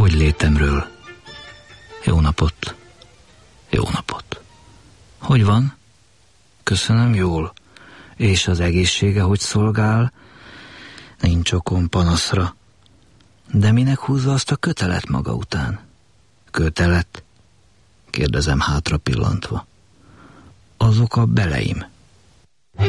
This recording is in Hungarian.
Hogy létemről. Jó napot. Jó napot. Hogy van? Köszönöm, jól. És az egészsége hogy szolgál? Nincs okom panaszra. De minek húzza azt a kötelet maga után? Kötelet? Kérdezem hátra pillantva. Azok a beleim.